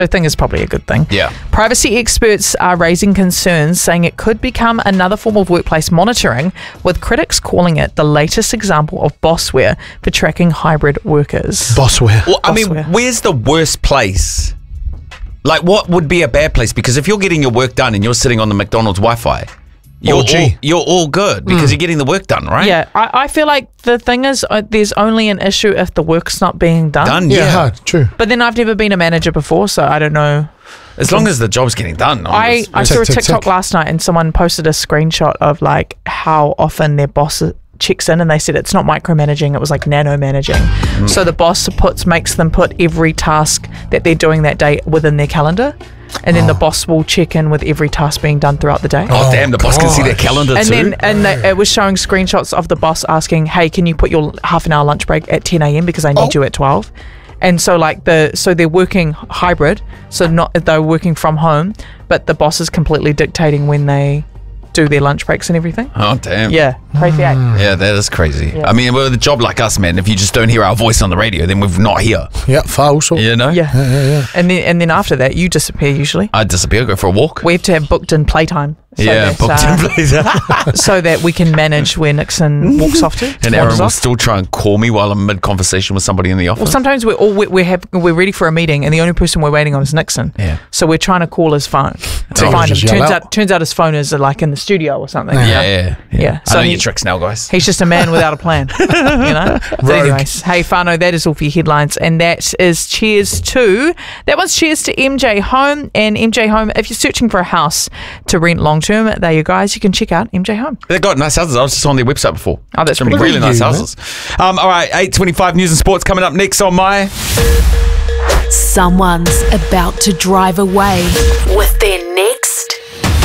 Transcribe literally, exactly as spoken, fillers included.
I think is probably a good thing. Yeah. Privacy experts are raising concerns, saying it could become another form of workplace monitoring, with critics calling it the latest example of bossware for tracking hybrid workers. Bossware. Well, I mean, Bossware. where's the worst place? Like, what would be a bad place? Because if you're getting your work done and you're sitting on the McDonald's Wi-Fi, you're, all, four G. you're all good because you're getting the work done, right? Yeah, I, I feel like the thing is uh, there's only an issue if the work's not being done. Done, Yeah, yeah. hard. True. But then I've never been a manager before, so I don't know. As long as the job's getting done. I, I saw a Tick, tick, TikTok tick. last night and someone posted a screenshot of like how often their boss checks in, and they said it's not micromanaging, it was like nano managing. Mm. So the boss puts makes them put every task that they're doing that day within their calendar, and then the boss will check in with every task being done throughout the day. Oh, Oh, damn, the boss can see their gosh. calendar And too. then and they, it was showing screenshots of the boss asking, hey, can you put your half an hour lunch break at ten a.m. because I need Oh. you at twelve. And so like the so they're working hybrid, so not they're working from home, but the boss is completely dictating when they do their lunch breaks and everything. oh, damn. Yeah, crazy. eh? Yeah, that is crazy. Yeah. I mean, with a job like us, man, if you just don't hear our voice on the radio, then we're not here. Yeah, foul. So. You know? Yeah. Yeah, yeah, yeah. And then and then after that, you disappear usually. I disappear, go for a walk. We have to have booked in playtime. So yeah, that, booked uh, in place. so that we can manage where Nixon walks off to. And wanders Aaron will off. still try and call me while I'm mid-conversation with somebody in the office. Well, sometimes we're all we we have we're ready for a meeting, and the only person we're waiting on is Nixon. Yeah. So we're trying to call his phone to Oh, find him. just yell Turns out. out, turns out his phone is uh, like in the studio or something. yeah, you know? yeah, yeah. Yeah, I so know he- your tricks now, guys. He's just a man without a plan, you know. So Rogue. anyways, hey Fano, that is all for your headlines, and that is cheers to that was cheers to M J Home and M J Home. If you're searching for a house to rent long term, there you guys, you can check out M J Home. They've got nice houses. I was just on their website before. Oh, that's Some pretty really cool. nice You, houses. Um, all right, eight twenty-five news and sports coming up next on my... Someone's about to drive away with their